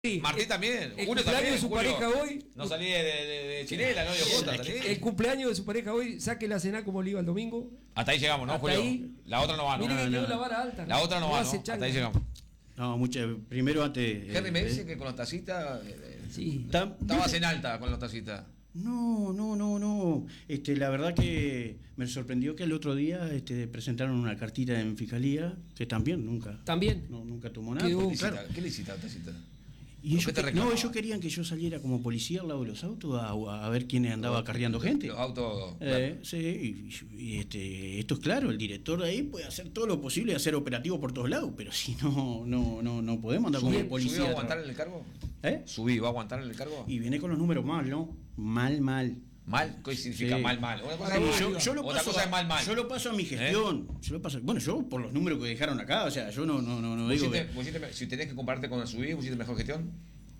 Sí, Martín también. El Julio cumpleaños también. de su Julio. pareja hoy. No salí de Chinela, ¿no? De Jota, salí. El cumpleaños de su pareja hoy, saque la cena como le iba el domingo. Hasta ahí llegamos, ¿no, Hasta Julio? ahí. La otra no va, ¿no? Mire que no. quedó la vara alta. La otra no va, ¿no? hace Hasta changa. ahí llegamos. No, primero antes. Henry me dice que con los tacitas Sí. estabas en alta con los tacitas. No. La verdad que me sorprendió que el otro día presentaron una cartita en fiscalía que también nunca. También. Nunca tomó nada. Quedó- porque, claro, ¿Qué le hiciste al tacita? y ¿Por qué te reclamaban? ellos querían que yo saliera como policía al lado de los autos a ver quién andaba acarreando gente. Los autos. Sí, esto es claro, el director de ahí puede hacer todo lo posible y hacer operativo por todos lados, pero si no podemos andar como ¿Subí policía. va a aguantar en el cargo? ¿Eh? ¿Subí va a aguantar en el cargo? Y viene con los números mal, ¿no? Mal. ¿Mal? ¿Qué significa Sí. mal? Una cosa Sí, es mal. Yo lo Otra paso cosa es mal. Yo lo paso a mi gestión. Yo por los números que dejaron acá, o sea, yo no digo que... Si tenés que compararte con el Subí, ¿vos hiciste mejor gestión?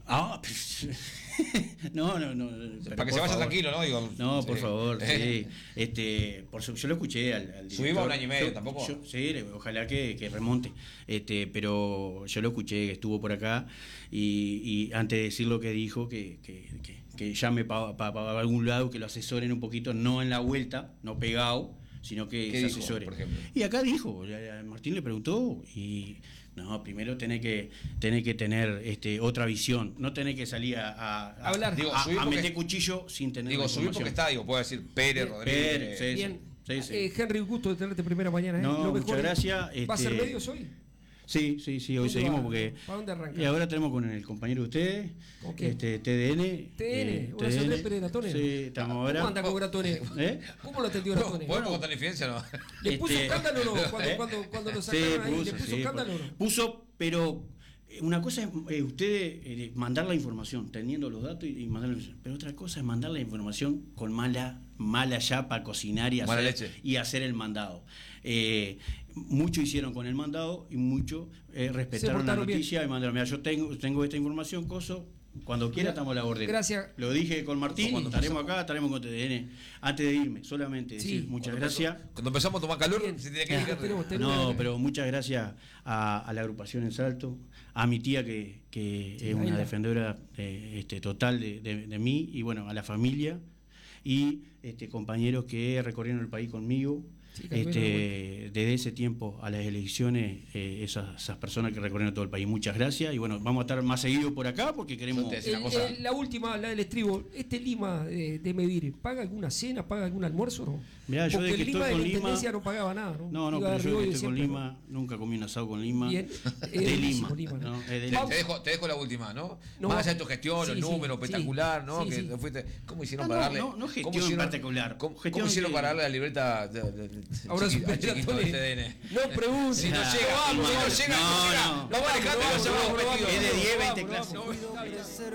No. Para que se vaya tranquilo, ¿no? Digo, No, por sí. favor, sí. Yo lo escuché al director. Subí va un año y medio, tampoco. Sí, ojalá que remonte. Pero yo lo escuché, que estuvo por acá y antes de decir lo que dijo, que llame para algún lado, que lo asesoren un poquito, no en la vuelta, no pegado, sino que ¿Qué se dijo, asesore. por ejemplo? Y acá dijo, Martín le preguntó y no, primero tenés que tener otra visión, no tenés que salir a Hablar. Digo, a subí porque- meter cuchillo sin tener Digo, la subí porque información. está, puedo decir Pérez, Bien. Rodríguez. Pérez, sí. Bien. Henry, un gusto de tenerte primera mañana. No, Lo muchas mejor. gracias. ¿Va a ser medios hoy? Sí, hoy ¿Dónde seguimos va? porque... ¿Para dónde arranca? Y ahora tenemos con el compañero de ustedes, ¿Con quién? TDN. Horacio Pérez Gratone. Sí, estamos ahora. ¿Cómo anda con Gratone? ¿Eh? ¿Cómo lo atendió Gratone? ¿Podemos contar la infidencia o no? ¿Le puso escándalo o no? Cuando lo sacaron ahí, ¿le puso escándalo o no? Puso, pero una cosa es ustedes mandar la información, teniendo los datos y mandar la información, pero otra cosa es mandar la información con mala ya para cocinar y Mala hacer, leche. y hacer el mandado. Mucho hicieron con el mandado y mucho respetaron la portaron bien. noticia y mandaron, mira, yo tengo esta información, cuando quiera estamos a la orden. Gracias. Lo dije con Martín, Cuando estaremos acá, estaremos con TDN. Antes de irme, solamente decir Sí. muchas gracias. Cuando empezamos a tomar calor, Bien. se tiene que ir. Tenemos- No, pero muchas gracias a la agrupación en Salto, a mi tía que es una Laila. defensora total de mí, y bueno, a la familia y compañeros que recorrieron el país conmigo. Sí, que estuvieron Desde ese tiempo a las elecciones, esas personas que recorrieron todo el país, muchas gracias, y bueno, vamos a estar más seguidos por acá porque queremos... Yo te decía una cosa. La última, la del estribo. Lima de Medir, ¿paga alguna cena, paga algún almuerzo o no? Mirá, yo Porque de que el Lima estoy de con la Lima... Intendencia no pagaba nada, ¿no? No, Iba de pero yo Rivoli que estoy con siempre, Lima, nunca comí un asado con Lima. Bien. De Lima. Lima, ¿no? ¿no? Es de Te Lima. dejo la última, ¿no? No, Más allá de tu gestión, sí, los sí, números, sí. espectacular, ¿no? Sí, Que sí. fuiste, ¿cómo hicieron No, para darle? no gestión ¿cómo hicieron- particular. ¿Cómo Gestión hicieron que- para darle la libreta Ahora al chiquito de Tony, TDN? no preguntes. Si no Ah, llega, vamos, si no vamos. llega, No, no llega. no. Vamos Alejandro, Vamos, lo llevamos vamos, metido. Es de 10, 20 vamos, clases. vamos.